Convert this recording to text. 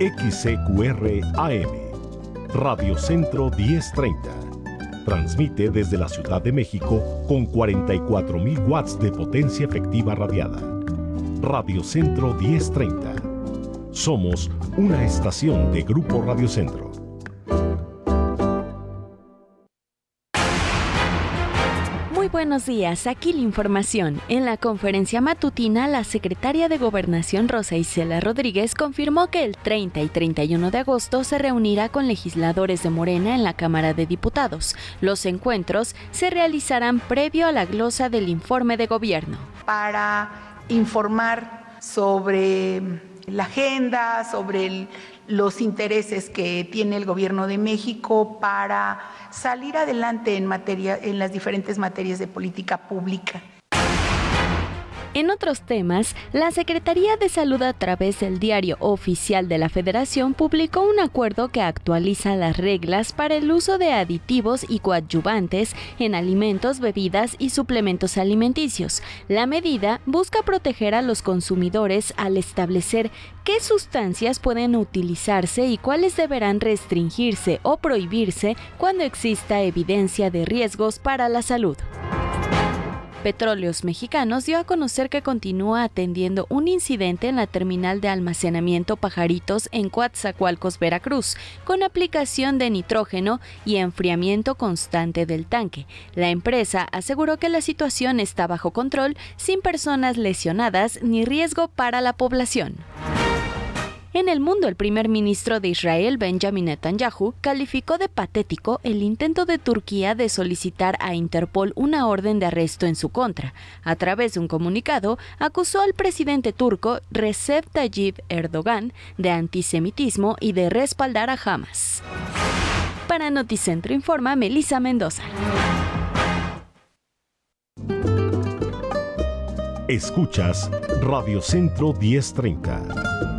XCQR AM, Radio Centro 1030. Transmite desde la Ciudad de México con 44,000 watts de potencia efectiva radiada. Radio Centro 1030. Somos una estación de Grupo Radio Centro. Muy buenos días, aquí la información. En la conferencia matutina, la secretaria de Gobernación Rosa Isela Rodríguez confirmó que el 30 y 31 de agosto se reunirá con legisladores de Morena en la Cámara de Diputados. Los encuentros se realizarán previo a la glosa del informe de gobierno. Para informar sobre la agenda, sobre los intereses que tiene el Gobierno de México para salir adelante en las diferentes materias de política pública. En otros temas, la Secretaría de Salud a través del Diario Oficial de la Federación publicó un acuerdo que actualiza las reglas para el uso de aditivos y coadyuvantes en alimentos, bebidas y suplementos alimenticios. La medida busca proteger a los consumidores al establecer qué sustancias pueden utilizarse y cuáles deberán restringirse o prohibirse cuando exista evidencia de riesgos para la salud. Petróleos Mexicanos dio a conocer que continúa atendiendo un incidente en la terminal de almacenamiento Pajaritos en Coatzacoalcos, Veracruz, con aplicación de nitrógeno y enfriamiento constante del tanque. La empresa aseguró que la situación está bajo control, sin personas lesionadas ni riesgo para la población. En el mundo, el primer ministro de Israel, Benjamin Netanyahu, calificó de patético el intento de Turquía de solicitar a Interpol una orden de arresto en su contra. A través de un comunicado, acusó al presidente turco Recep Tayyip Erdogan de antisemitismo y de respaldar a Hamas. Para Noticentro informa Melissa Mendoza. Escuchas Radio Centro 1030.